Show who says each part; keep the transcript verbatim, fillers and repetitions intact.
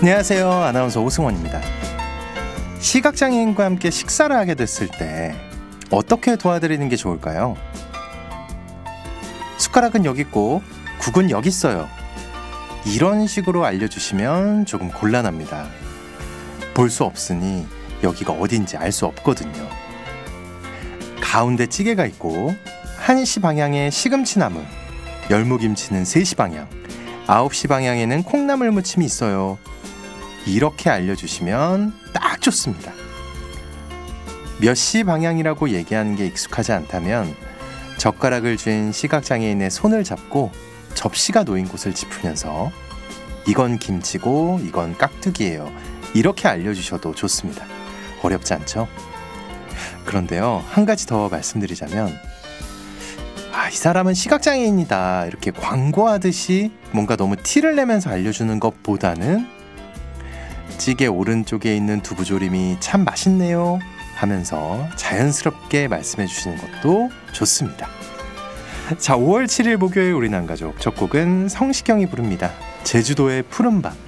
Speaker 1: 안녕하세요. 아나운서 오승원입니다. 시각장애인과 함께 식사를 하게 됐을 때 어떻게 도와드리는 게 좋을까요? 숟가락은 여기 있고 국은 여기 있어요. 이런 식으로 알려주시면 조금 곤란합니다. 볼 수 없으니 여기가 어딘지 알 수 없거든요. 가운데 찌개가 있고 한 시 방향에 시금치나물, 열무김치는 세 시 방향, 아홉 시 방향에는 콩나물 무침이 있어요. 이렇게 알려주시면 딱 좋습니다. 몇 시 방향이라고 얘기하는 게 익숙하지 않다면 젓가락을 쥔 시각장애인의 손을 잡고 접시가 놓인 곳을 짚으면서 이건 김치고 이건 깍두기예요. 이렇게 알려주셔도 좋습니다. 어렵지 않죠? 그런데요, 한 가지 더 말씀드리자면 아, 이 사람은 시각장애인이다 이렇게 광고하듯이 뭔가 너무 티를 내면서 알려주는 것보다는 찌개 오른쪽에 있는 두부조림이 참 맛있네요 하면서 자연스럽게 말씀해 주시는 것도 좋습니다. 자, 오월 칠일 목요일 우리 남가족 첫 곡은 성시경이 부릅니다. 제주도의 푸른밤.